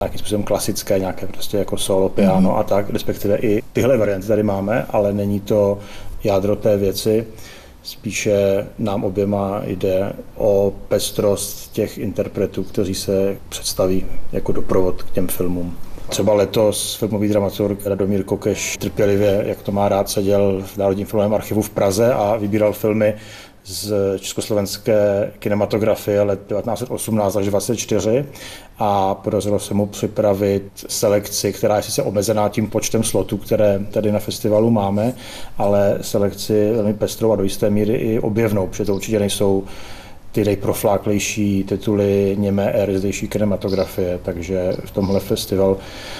nějakým způsobem klasické, nějaké prostě jako solo, piano a tak, respektive i tyhle varianty tady máme, ale není to jádro té věci. Spíše nám oběma jde o pestrost těch interpretů, kteří se představí jako doprovod k těm filmům. Třeba letos filmový dramaturg Radomír Kokeš trpělivě, jak to má rád, seděl v Národním filmovém archivu v Praze a vybíral filmy z československé kinematografie let 1918 až 1924 a podařilo se mu připravit selekci, která je sice omezená tím počtem slotů, které tady na festivalu máme, ale selekci velmi pestrou a do jisté míry i objevnou, protože to určitě nejsou ty nejprofláklejší tituly němé éry zdejší kinematografie, takže v tomhle festival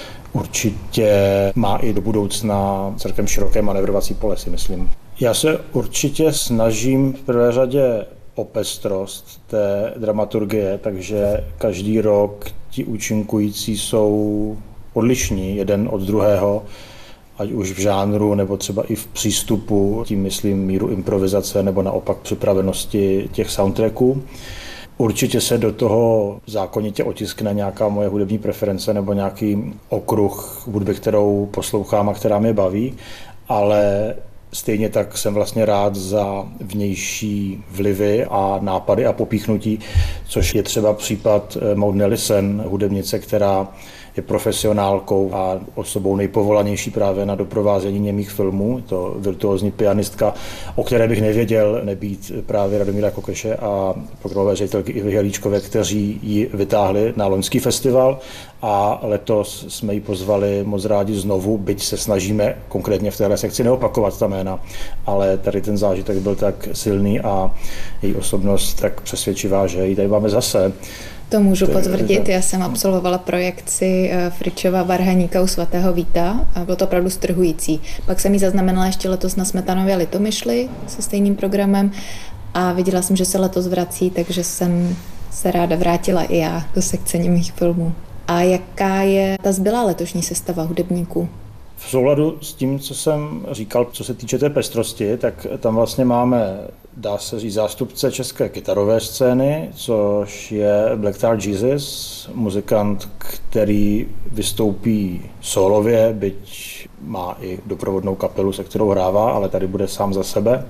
určitě má i do budoucna celkem široké manevrovací pole, si myslím. Já se určitě snažím v prvé řadě o pestrost té dramaturgie, takže každý rok ti účinkující jsou odlišní jeden od druhého, ať už v žánru, nebo třeba i v přístupu, tím myslím míru improvizace, nebo naopak připravenosti těch soundtracků. Určitě se do toho zákonitě otiskne nějaká moje hudební preference nebo nějaký okruh hudby, kterou poslouchám a která mě baví, ale stejně tak jsem vlastně rád za vnější vlivy a nápady a popíchnutí, což je třeba případ Maud Nellison, hudebnice, která je profesionálkou a osobou nejpovolanější právě na doprovázení němých filmů. Je to virtuózní pianistka, o které bych nevěděl nebýt právě Radomíra Kokeše a programové ředitelky Ivy Helíčkové, kteří ji vytáhli na loňský festival a letos jsme ji pozvali moc rádi znovu, byť se snažíme konkrétně v téhle sekci neopakovat ta jména, ale tady ten zážitek byl tak silný a její osobnost tak přesvědčivá, že ji tady máme zase. To můžu potvrdit, já jsem absolvovala projekci Fričova Varhaníka u svatého Víta a bylo to opravdu strhující. Pak jsem ji zaznamenala ještě letos na Smetanově Litomyšli se stejným programem a viděla jsem, že se letos vrací, takže jsem se ráda vrátila i já do sekce němých filmů. A jaká je ta zbylá letošní sestava hudebníků? V souladu s tím, co jsem říkal, co se týče té pestrosti, tak tam vlastně máme, dá se říct, zástupce české kytarové scény, což je Black Tar Jesus, muzikant, který vystoupí solově, byť má i doprovodnou kapelu, se kterou hrává, ale tady bude sám za sebe.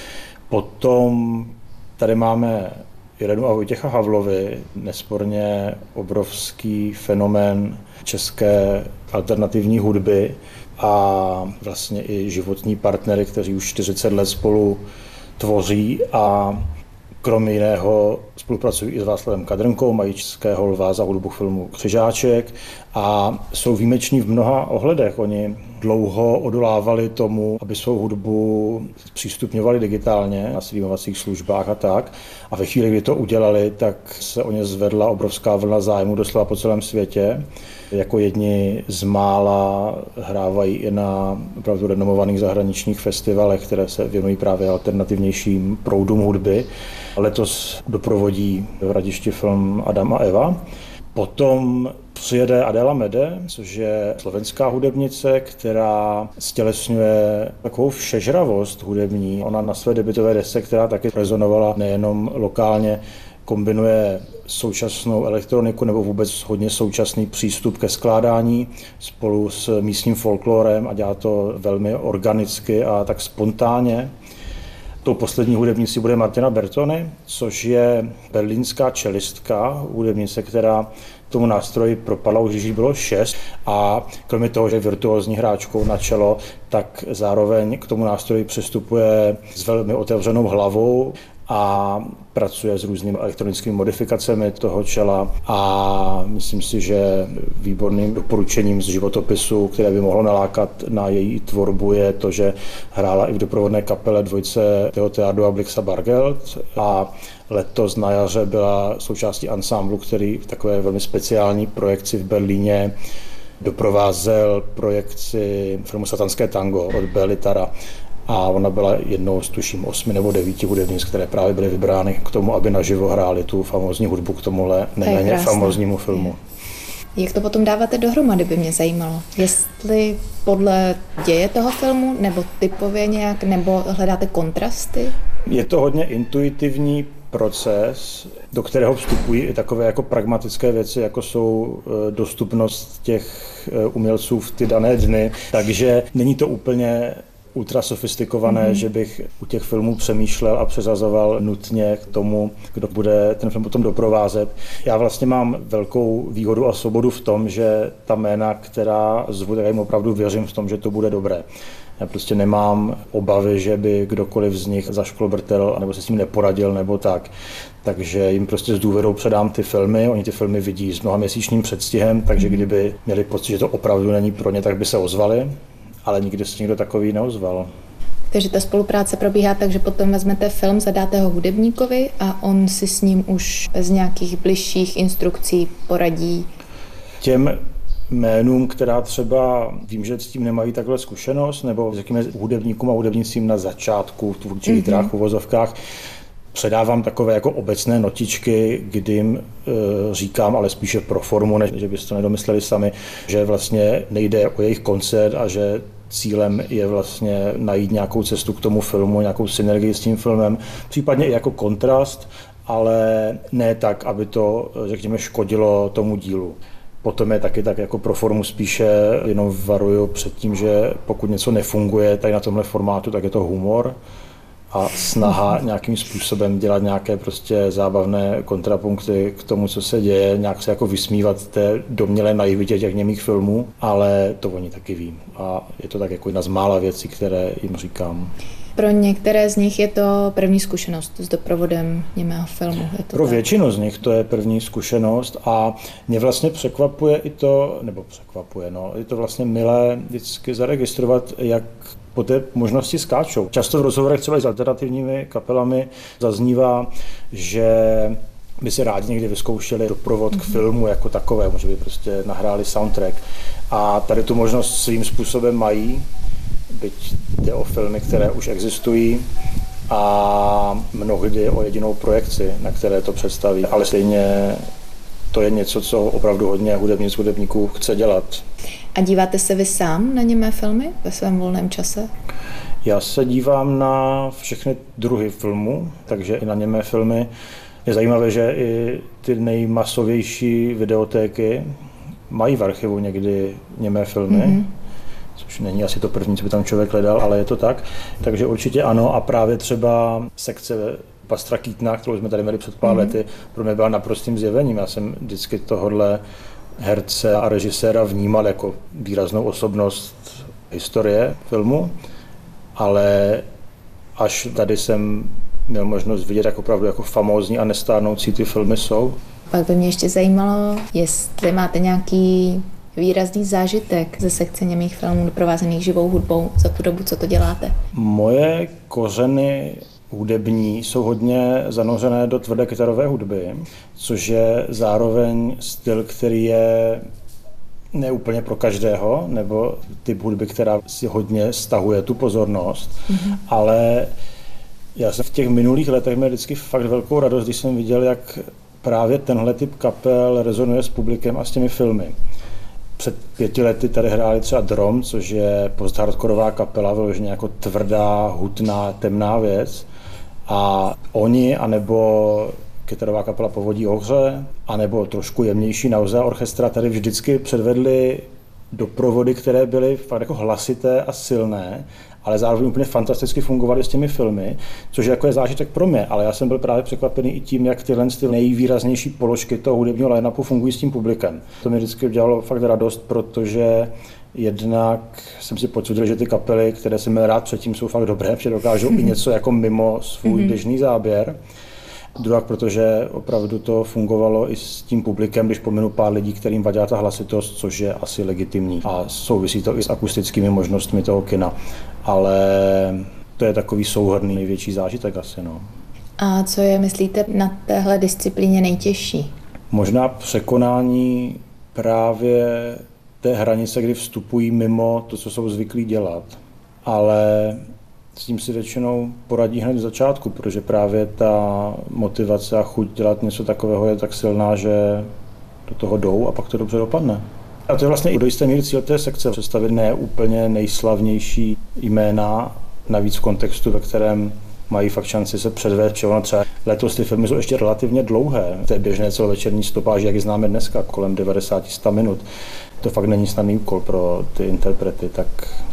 Potom tady máme Irenu a Vojtěcha Havlovi, nesporně obrovský fenomén české alternativní hudby a vlastně i životní partnery, kteří už 40 let spolu tvoří a kromě jiného spolupracují i s Václavem Kadrnkou, mají Českého lva za hudbu filmu Křižáček a jsou výjimeční v mnoha ohledech. Oni dlouho odolávali tomu, aby svou hudbu přístupňovali digitálně na streamovacích službách a tak. A ve chvíli, kdy to udělali, tak se o ně zvedla obrovská vlna zájmu doslova po celém světě. Jako jedni z mála hrávají i na opravdu renomovaných zahraničních festivalech, které se věnují právě alternativnějším proudům hudby. Letos doprovodí v Hradišti film Adam a Eva. Potom přijede Adela Mede, což je slovenská hudebnice, která stělesňuje takovou všežravost hudební. Ona na své debutové desce, která taky rezonovala nejenom lokálně, kombinuje současnou elektroniku nebo vůbec hodně současný přístup ke skládání spolu s místním folklorem a dělá to velmi organicky a tak spontánně. Tou poslední hudebnicí bude Martina Bertoni, což je berlínská čelistka, hudebnice, která tomu nástroji propadla, už když bylo 6 a kromě toho, že je virtuózní hráčkou na čelo, tak zároveň k tomu nástroji přistupuje s velmi otevřenou hlavou a pracuje s různými elektronickými modifikacemi toho čela a myslím si, že výborným doporučením z životopisu, které by mohlo nalákat na její tvorbu, je to, že hrála i v doprovodné kapele dvojce Theo Theodor a Blixa Bargeld a letos na jaře byla součástí ansámblu, který v takové velmi speciální projekci v Berlíně doprovázel projekci filmu Satanské tango od Belitara. A ona byla jednou z tuším 8 nebo 9 hudebnic, které právě byly vybrány k tomu, aby naživo hráli tu famózní hudbu k tomuhle nejméně famóznímu filmu. Jak to potom dáváte dohromady, by mě zajímalo. Jestli podle děje toho filmu, nebo typově nějak, nebo hledáte kontrasty? Je to hodně intuitivní, proces, do kterého vstupují i takové jako pragmatické věci, jako jsou dostupnost těch umělců v ty dané dny. Takže není to úplně ultra sofistikované, že bych u těch filmů přemýšlel a přeřazoval nutně k tomu, kdo bude ten film potom doprovázet. Já vlastně mám velkou výhodu a svobodu v tom, že ta jména, která zvu, tak jim opravdu věřím v tom, že to bude dobré. Já prostě nemám obavy, že by kdokoliv z nich zašklobrtel nebo se s ním neporadil nebo tak. Takže jim prostě s důvěrou předám ty filmy, oni ty filmy vidí s mnohaměsíčním předstihem, takže kdyby měli pocit, že to opravdu není pro ně, tak by se ozvali, ale nikdy se někdo takový neozval. Takže ta spolupráce probíhá tak, že potom vezmete film, zadáte ho hudebníkovi a on si s ním už bez nějakých bližších instrukcí poradí. Těm jménům, která třeba vím, že s tím nemají takhle zkušenost, nebo řekněme hudebníkům a hudebnicím na začátku v tvůrčích hrách, v uvozovkách, předávám takové jako obecné notičky, kdy jim říkám, ale spíše pro formu, než že byste to nedomysleli sami, že vlastně nejde o jejich koncert a že cílem je vlastně najít nějakou cestu k tomu filmu, nějakou synergii s tím filmem, případně i jako kontrast, ale ne tak, aby to, řekněme, škodilo tomu dílu. Potom je taky tak jako pro formu spíše jenom varuju před tím, že pokud něco nefunguje tady na tomhle formátu, tak je to humor a snaha nějakým způsobem dělat nějaké prostě zábavné kontrapunkty k tomu, co se děje, nějak se jako vysmívat té domnělé naivitě těch němých filmů, ale to oni taky ví. A je to tak jako jedna z mála věcí, které jim říkám. Pro některé z nich je to první zkušenost s doprovodem němého filmu. Je to Pro tak? většinu z nich to je první zkušenost a mě vlastně překvapuje i to, je to vlastně milé vždycky zaregistrovat, jak po té možnosti skáčou. Často v rozhovorech třeba i s alternativními kapelami zaznívá, že by si rádi někdy vyzkoušeli doprovod k filmu jako takové, že by prostě nahráli soundtrack. A tady tu možnost svým způsobem mají, byť jde o filmy, které už existují a mnohdy o jedinou projekci, na které to představí. Ale stejně to je něco, co opravdu hodně hudebníků chce dělat. A díváte se vy sám na němé filmy ve svém volném čase? Já se dívám na všechny druhy filmů, takže i na němé filmy. Je zajímavé, že i ty nejmasovější videotéky mají v archivu někdy němé filmy, což není asi to první, co by tam člověk hledal, ale je to tak. Takže určitě ano a právě třeba sekce Pastra Keatona, kterou jsme tady měli před pár lety, pro mě byla naprostým zjevením. Já jsem vždycky tohodle herce a režiséra vnímal jako výraznou osobnost historie filmu, ale až tady jsem měl možnost vidět, jak opravdu jako famózní a nestárnoucí ty filmy jsou. Pak by mě ještě zajímalo, jestli máte nějaký výrazný zážitek ze sekce němých filmů doprovázených živou hudbou za tu dobu, co to děláte. Moje kořeny hudební jsou hodně zanořené do tvrdé kytarové hudby, což je zároveň styl, který je neúplně pro každého, nebo typ hudby, která si hodně stahuje tu pozornost, ale já jsem v těch minulých letech měl vždycky fakt velkou radost, když jsem viděl, jak právě tenhle typ kapel rezonuje s publikem a s těmi filmy. Před 5 lety tady hráli třeba Drom, což je post-hardkorová kapela, vyloženě jako tvrdá, hutná, temná věc. A oni, anebo kytarová kapela Povodí Ohře, anebo trošku jemnější Nausea orchestra tady vždycky předvedli doprovody, které byly fakt jako hlasité a silné, ale zároveň úplně fantasticky fungovaly s těmi filmy, což jako je zážitek pro mě, ale já jsem byl právě překvapený i tím, jak tyhle nejvýraznější položky toho hudebního line-upu fungují s tím publikem. To mi vždycky udělalo fakt radost, protože jednak jsem si potvrdil, že ty kapely, které jsem měl rád předtím, jsou fakt dobré, protože dokážou i něco jako mimo svůj běžný záběr. Druhá, protože opravdu to fungovalo i s tím publikem, když pominu pár lidí, kterým vadila ta hlasitost, což je asi legitimní. A souvisí to i s akustickými možnostmi toho kina. Ale to je takový souhrnný největší zážitek asi. No. A co je, myslíte, na téhle disciplíně nejtěžší? Možná překonání právě té hranice, kdy vstupují mimo to, co jsou zvyklí dělat. Ale s tím si většinou poradí hned v začátku, protože právě ta motivace a chuť dělat něco takového je tak silná, že do toho jdou a pak to dobře dopadne. A to je vlastně i do jisté míry cíl té sekce, představit ne úplně nejslavnější jména, navíc v kontextu, ve kterém mají fakt šanci se předvést, že ono třeba letos ty filmy jsou ještě relativně dlouhé. To je běžné celovečerní stopáž, jak ji známe dneska, kolem 90-100 minut. To fakt není snadný úkol pro ty interprety, tak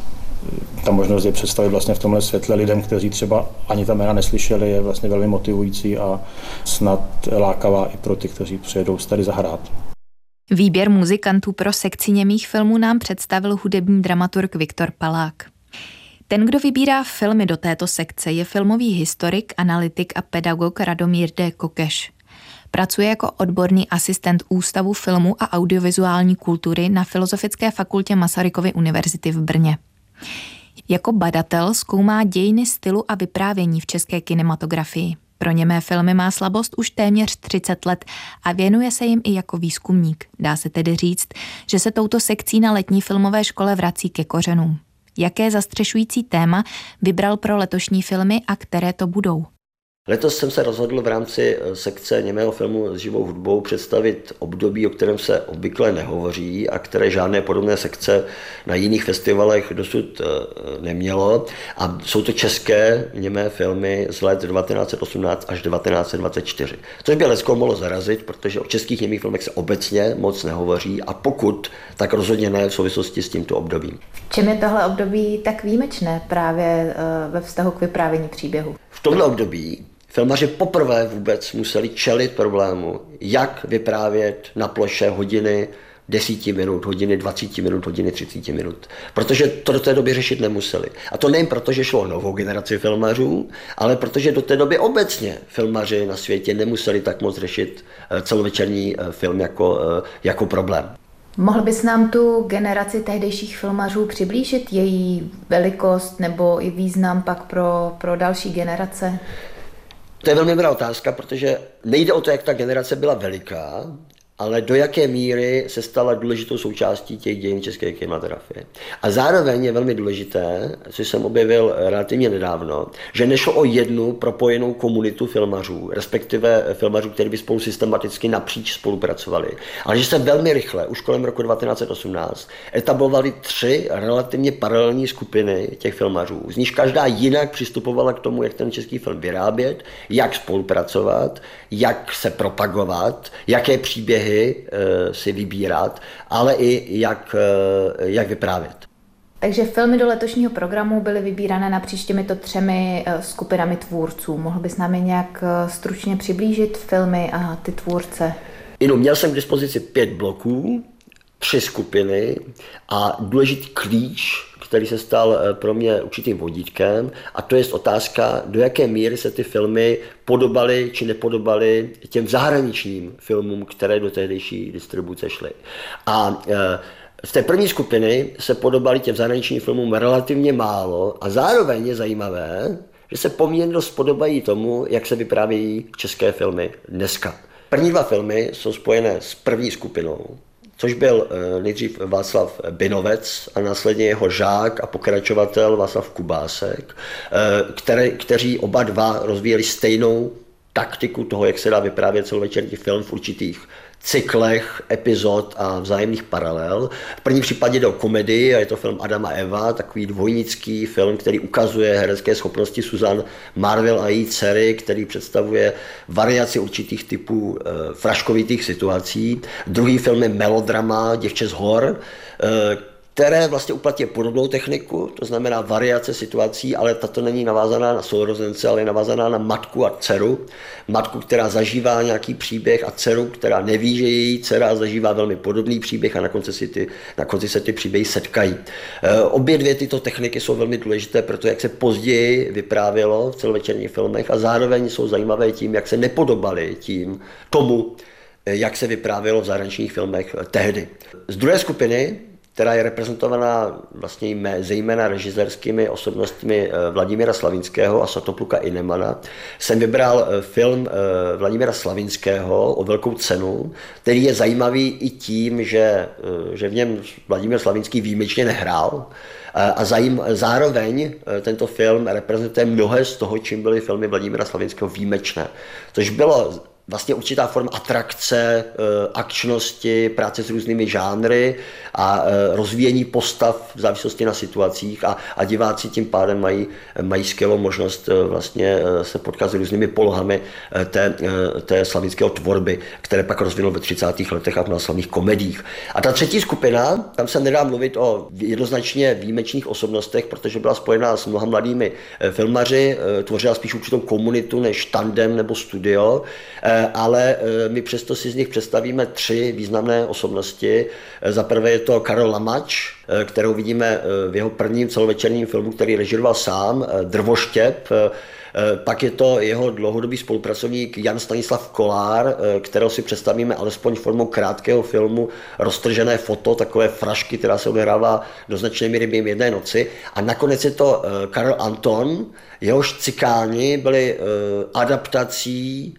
ta možnost je představit vlastně v tomhle světle lidem, kteří třeba ani ta jména neslyšeli, je vlastně velmi motivující a snad lákavá i pro ty, kteří přijedou tady zahrát. Výběr muzikantů pro sekci němých filmů nám představil hudební dramaturg Viktor Palák. Ten, kdo vybírá filmy do této sekce, je filmový historik, analytik a pedagog Radomír D. Kokeš. Pracuje jako odborný asistent Ústavu filmu a audiovizuální kultury na Filozofické fakultě Masarykovy univerzity v Brně. Jako badatel zkoumá dějiny stylu a vyprávění v české kinematografii. Pro němé filmy má slabost už téměř 30 let a věnuje se jim i jako výzkumník. Dá se tedy říct, že se touto sekcí na letní filmové škole vrací ke kořenům. Jaké zastřešující téma vybral pro letošní filmy a které to budou? Letos jsem se rozhodl v rámci sekce němého filmu s živou hudbou představit období, o kterém se obvykle nehovoří a které žádné podobné sekce na jiných festivalech dosud nemělo. A jsou to české němé filmy z let 1918 až 1924. Což by Lecko mohlo zarazit, protože o českých němých filmech se obecně moc nehovoří a pokud, tak rozhodně ne v souvislosti s tímto obdobím. V čem je tohle období tak výjimečné právě ve vztahu k vyprávění příběhu? V tomhle období filmaři poprvé vůbec museli čelit problému, jak vyprávět na ploše hodiny 10 minut, hodiny 20 minut, hodiny 30 minut. Protože to do té doby řešit nemuseli. A to nejen proto, že šlo o novou generaci filmařů, ale protože do té doby obecně filmaři na světě nemuseli tak moc řešit celovečerní film jako problém. Mohl bys nám tu generaci tehdejších filmařů přiblížit, její velikost nebo i význam pak pro další generace? To je velmi dobrá otázka, protože nejde o to, jak ta generace byla veliká, ale do jaké míry se stala důležitou součástí těch dějin české kinematografie. A zároveň je velmi důležité, co jsem objevil relativně nedávno, že nešlo o jednu propojenou komunitu filmařů, respektive filmařů, kteří by spolu systematicky napříč spolupracovali, ale že se velmi rychle, už kolem roku 1918, etablovaly 3 relativně paralelní skupiny těch filmařů, z níž každá jinak přistupovala k tomu, jak ten český film vyrábět, jak spolupracovat, jak se propagovat, jaké příběhy si vybírat, ale i jak vyprávět. Takže filmy do letošního programu byly vybírané napříč těmito 3 skupinami tvůrců. Mohl bys nám je nějak stručně přiblížit filmy a ty tvůrce? Měl jsem k dispozici 5 bloků, 3 skupiny a důležitý klíč, který se stal pro mě určitým vodítkem, a to je otázka, do jaké míry se ty filmy podobaly či nepodobaly těm zahraničním filmům, které do tehdejší distribuce šly. A z té první skupiny se podobaly těm zahraničním filmům relativně málo a zároveň je zajímavé, že se poměrně dost podobají tomu, jak se vyprávějí české filmy dneska. První 2 filmy jsou spojené s první skupinou, což byl nejdřív Václav Binovec a následně jeho žák a pokračovatel Václav Kubásek, kteří oba dva rozvíjeli stejnou taktiku toho, jak se dá vyprávět celovečerní film v určitých cyklech, epizod a vzájemných paralel. V prvním případě jde o komedii a je to film Adam a Eva, takový dvojnický film, který ukazuje herecké schopnosti Susan Marvel a její dcery, který představuje variaci určitých typů fraškovitých situací. Druhý film je melodrama Děvče z hor, které vlastně uplatňuje podobnou techniku, to znamená variace situací, ale tato není navázaná na sourozence, ale je navázaná na matku a dceru. Matku, která zažívá nějaký příběh a dceru, která neví, že její dcera zažívá velmi podobný příběh a na konci se ty příběhy setkají. Obě 2 tyto techniky jsou velmi důležité, protože jak se později vyprávělo v celovečerních filmech a zároveň jsou zajímavé tím, jak se nepodobaly tomu, jak se vyprávělo v zahraničních filmech tehdy. Z druhé skupiny, která je reprezentovaná vlastně zejména režisérskými osobnostmi Vladimíra Slavinského a Svatopluka Inemana, jsem vybral film Vladimíra Slavinského O velkou cenu, který je zajímavý i tím, že v něm Vladimír Slavinský výjimečně nehrál a zároveň tento film reprezentuje mnohé z toho, čím byly filmy Vladimíra Slavinského výjimečné, což bylo vlastně určitá forma atrakce, akčnosti, práce s různými žánry a rozvíjení postav v závislosti na situacích a diváci tím pádem mají skvělou možnost vlastně se potkat s různými polohami té slavického tvorby, které pak rozvinul ve 30. letech a v slavných komediích. A ta třetí skupina, tam se nedá mluvit o jednoznačně výjimečných osobnostech, protože byla spojená s mnoha mladými filmaři, tvořila spíš určitou komunitu než tandem nebo studio, ale my přesto si z nich představíme 3 významné osobnosti. Za prvé je to Karel Lamač, kterou vidíme v jeho prvním celovečerním filmu, který režíroval sám, Drvoštěp. Pak je to jeho dlouhodobý spolupracovník Jan Stanislav Kolár, kterého si představíme alespoň formou krátkého filmu Roztržené foto, takové frašky, která se odehrává do značné míry během jedné noci. A nakonec je to Karel Anton, jehož Cikáni byli adaptací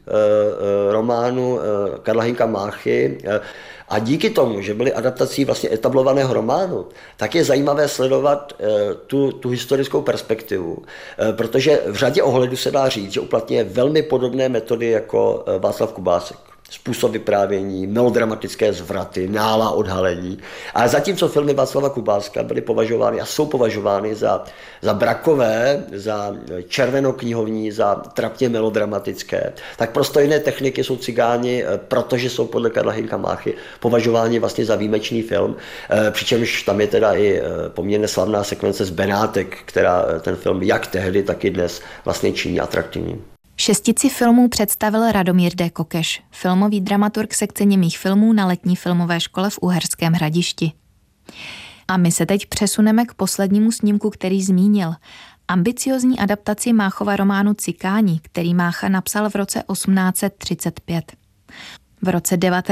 románu Karla Hynka Máchy. A díky tomu, že byly adaptací vlastně etablovaného románu, tak je zajímavé sledovat tu historickou perspektivu, protože v řadě ohledů se dá říct, že uplatňuje velmi podobné metody jako Václav Kubásek. Způsob vyprávění, melodramatické zvraty, náhlá odhalení. A zatímco filmy Václava Kubáska byly považovány a jsou považovány za brakové, za červenoknihovní, za trapně melodramatické, tak pro jiné techniky jsou Cikáni, protože jsou podle Karla Hynka Máchy považováni vlastně za výjimečný film, přičemž tam je teda i poměrně slavná sekvence z Benátek, která ten film jak tehdy, tak i dnes vlastně činí atraktivním. 6 filmů představil Radomír D. Kokeš, filmový dramaturg sekce němých filmů na letní filmové škole v Uherském Hradišti. A my se teď přesuneme k poslednímu snímku, který zmínil. Ambiciózní adaptaci Máchova románu Cikáni, který Mácha napsal v roce 1835. V roce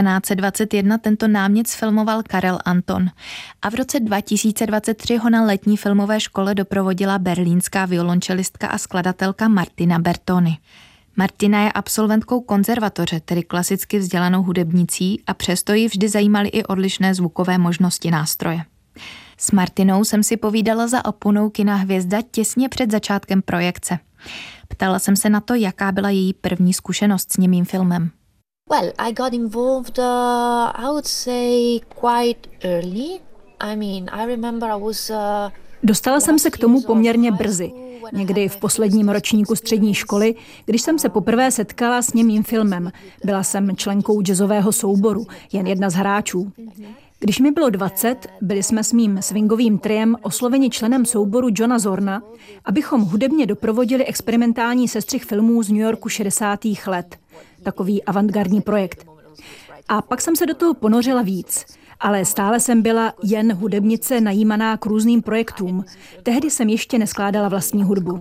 1921 tento námět sfilmoval Karel Anton a v roce 2023 ho na letní filmové škole doprovodila berlínská violončelistka a skladatelka Martina Bertoni. Martina je absolventkou konzervatoře, tedy klasicky vzdělanou hudebnicí, a přesto ji vždy zajímaly i odlišné zvukové možnosti nástroje. S Martinou jsem si povídala za oponou kina Hvězda těsně před začátkem projekce. Ptala jsem se na to, jaká byla její první zkušenost s němým filmem. Well, I got involved, I would say quite early. I mean, I remember I was... Dostala jsem se k tomu poměrně brzy, někdy v posledním ročníku střední školy, když jsem se poprvé setkala s němým filmem. Byla jsem členkou jazzového souboru, jen jedna z hráčů. Když mi bylo 20, byli jsme s mým swingovým triem osloveni členem souboru Johna Zorna, abychom hudebně doprovodili experimentální sestřih filmů z New Yorku 60. let. Takový avantgardní projekt. A pak jsem se do toho ponořila víc, ale stále jsem byla jen hudebnice najímaná k různým projektům. Tehdy jsem ještě neskládala vlastní hudbu.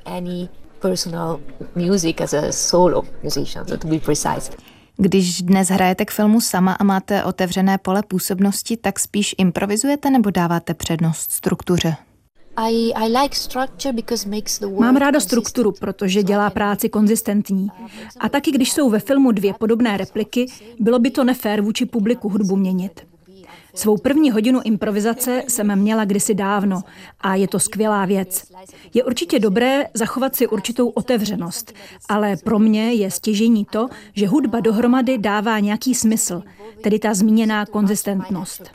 Když dnes hrajete k filmu sama a máte otevřené pole působnosti, tak spíš improvizujete nebo dáváte přednost struktuře? Mám ráda strukturu, protože dělá práci konzistentní. A taky, když jsou ve filmu 2 podobné repliky, bylo by to nefér vůči publiku hudbu měnit. Svou první hodinu improvizace jsem měla kdysi dávno a je to skvělá věc. Je určitě dobré zachovat si určitou otevřenost, ale pro mě je stěžejní to, že hudba dohromady dává nějaký smysl, tedy ta zmíněná konzistentnost.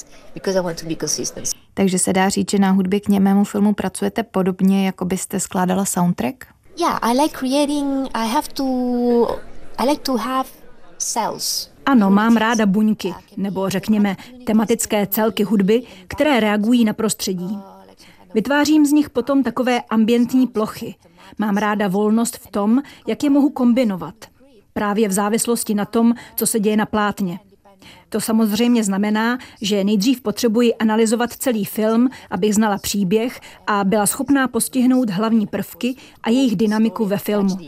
Takže se dá říct, že na hudbě k němému filmu pracujete podobně, jako byste skládala soundtrack? Yeah, I like to have cells. Ano, mám ráda buňky, nebo řekněme tematické celky hudby, které reagují na prostředí. Vytvářím z nich potom takové ambientní plochy. Mám ráda volnost v tom, jak je mohu kombinovat. Právě v závislosti na tom, co se děje na plátně. To samozřejmě znamená, že nejdřív potřebuji analyzovat celý film, abych znala příběh a byla schopná postihnout hlavní prvky a jejich dynamiku ve filmu.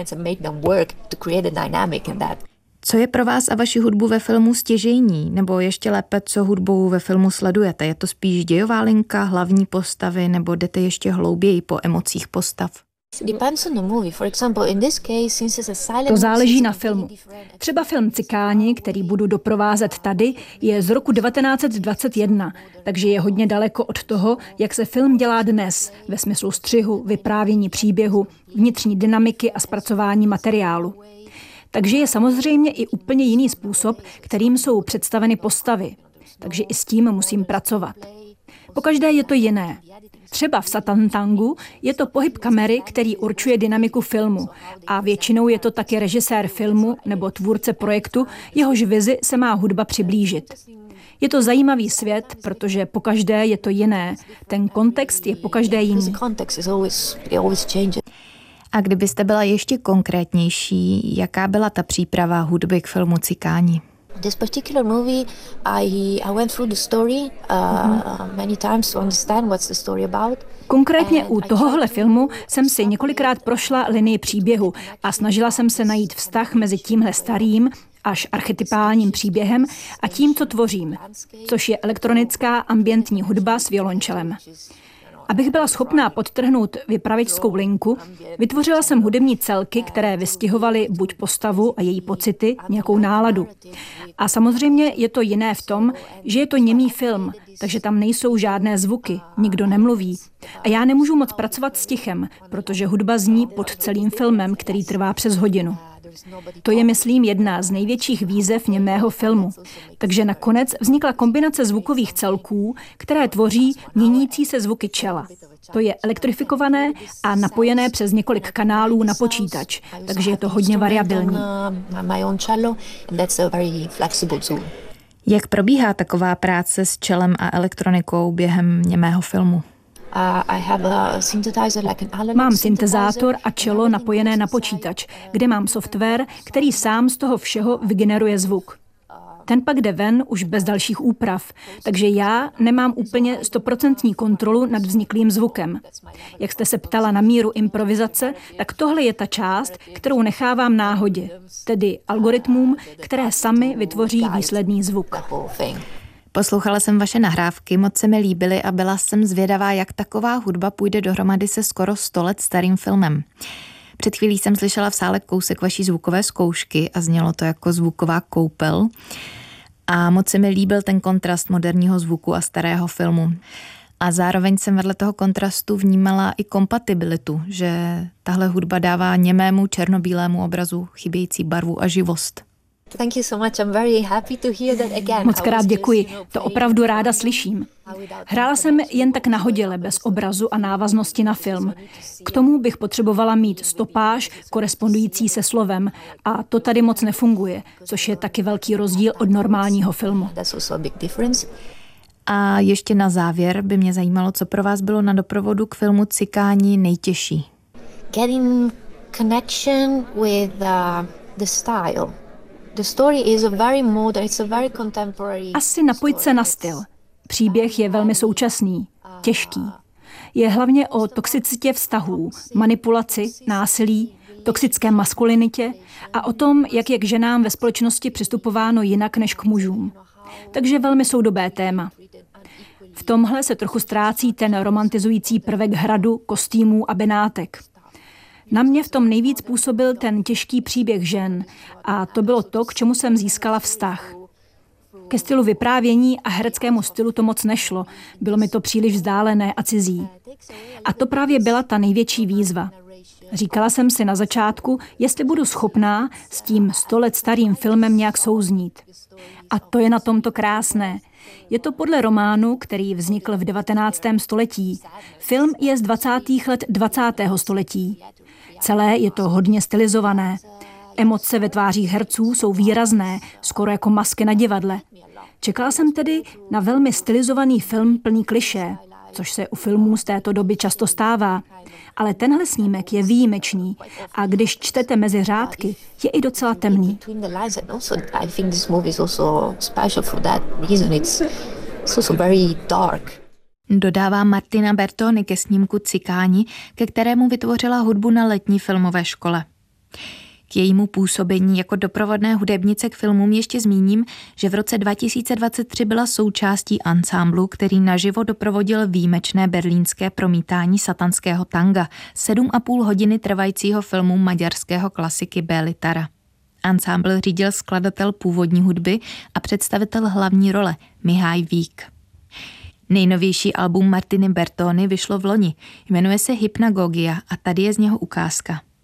Co je pro vás a vaši hudbu ve filmu stěžejní? Nebo ještě lépe, co hudbou ve filmu sledujete? Je to spíš dějová linka, hlavní postavy, nebo jdete ještě hlouběji po emocích postav? To záleží na filmu. Třeba film Cikáni, který budu doprovázet tady, je z roku 1921, takže je hodně daleko od toho, jak se film dělá dnes, ve smyslu střihu, vyprávění příběhu, vnitřní dynamiky a zpracování materiálu. Takže je samozřejmě i úplně jiný způsob, kterým jsou představeny postavy. Takže i s tím musím pracovat. Pokaždé je to jiné. Třeba v Satantangu je to pohyb kamery, který určuje dynamiku filmu a většinou je to taky režisér filmu nebo tvůrce projektu, jehož vizi se má hudba přiblížit. Je to zajímavý svět, protože pokaždé je to jiné. Ten kontext je pokaždé jiný. A kdybyste byla ještě konkrétnější, jaká byla ta příprava hudby k filmu Cikání? This particular movie, I went through the story many times to understand what's the story about. Konkrétně u tohohle filmu jsem si několikrát prošla linii příběhu a snažila jsem se najít vztah mezi tímhle starým až archetypálním příběhem a tím, co tvořím, což je elektronická ambientní hudba s violončelem. Abych byla schopná podtrhnout vypravěčskou linku, vytvořila jsem hudební celky, které vystihovaly buď postavu a její pocity, nějakou náladu. A samozřejmě je to jiné v tom, že je to němý film, takže tam nejsou žádné zvuky, nikdo nemluví. A já nemůžu moc pracovat s tichem, protože hudba zní pod celým filmem, který trvá přes hodinu. To je, myslím, jedna z největších výzev němého filmu. Takže nakonec vznikla kombinace zvukových celků, které tvoří měnící se zvuky čela. To je elektrifikované a napojené přes několik kanálů na počítač, takže je to hodně variabilní. Jak probíhá taková práce s čelem a elektronikou během němého filmu? Mám syntezátor a čelo napojené na počítač, kde mám software, který sám z toho všeho vygeneruje zvuk. Ten pak jde ven už bez dalších úprav, takže já nemám úplně 100% kontrolu nad vzniklým zvukem. Jak jste se ptala na míru improvizace, tak tohle je ta část, kterou nechávám náhodě, tedy algoritmům, které sami vytvoří výsledný zvuk. Poslouchala jsem vaše nahrávky, moc se mi líbily a byla jsem zvědavá, jak taková hudba půjde dohromady se skoro 100 let starým filmem. Před chvílí jsem slyšela v sále kousek vaší zvukové zkoušky a znělo to jako zvuková koupel. A moc se mi líbil ten kontrast moderního zvuku a starého filmu. A zároveň jsem vedle toho kontrastu vnímala i kompatibilitu, že tahle hudba dává němému černobílému obrazu chybějící barvu a živost. Thank you so much. I'm very happy to hear that again. Moc krát děkuji, to opravdu ráda slyším. Hrála jsem jen tak nahodile, bez obrazu a návaznosti na film. K tomu bych potřebovala mít stopáž korespondující se slovem a to tady moc nefunguje, což je taky velký rozdíl od normálního filmu. A ještě na závěr by mě zajímalo, co pro vás bylo na doprovodu k filmu Cikání nejtěžší. Getting connection with the style. The story is a very modern, it's a very contemporary. Asi napojit se na styl. Příběh je velmi současný, těžký. Je hlavně o toxicitě vztahů, manipulaci, násilí, toxické maskulinitě a o tom, jak je k ženám ve společnosti přistupováno jinak než k mužům. Takže velmi soudobé téma. V tomhle se trochu ztrácí ten romantizující prvek hradu, kostýmů a benátek. Na mě v tom nejvíc působil ten těžký příběh žen a to bylo to, k čemu jsem získala vztah. Ke stylu vyprávění a hereckému stylu to moc nešlo, bylo mi to příliš vzdálené a cizí. A to právě byla ta největší výzva. Říkala jsem si na začátku, jestli budu schopná s tím 100 let starým filmem nějak souznít. A to je na tomto krásné. Je to podle románu, který vznikl v 19. století. Film je z 20. let 20. století. Celé je to hodně stylizované. Emoce ve tvářích herců jsou výrazné, skoro jako masky na divadle. Čekala jsem tedy na velmi stylizovaný film plný klišé, což se u filmů z této doby často stává. Ale tenhle snímek je výjimečný a když čtete mezi řádky, je i docela temný. Dodává Martina Bertoni ke snímku Cikání, ke kterému vytvořila hudbu na letní filmové škole. K jejímu působení jako doprovodné hudebnice k filmům ještě zmíním, že v roce 2023 byla součástí ansámblu, který naživo doprovodil výjimečné berlínské promítání satanského tanga, 7,5 hodiny trvajícího filmu maďarského klasiky B-litara. Ansámbl řídil skladatel původní hudby a představitel hlavní role Mihaj Vík. Nejnovější album Martiny Bertoni vyšlo v loni, jmenuje se Hypnagogia a tady je z něho ukázka.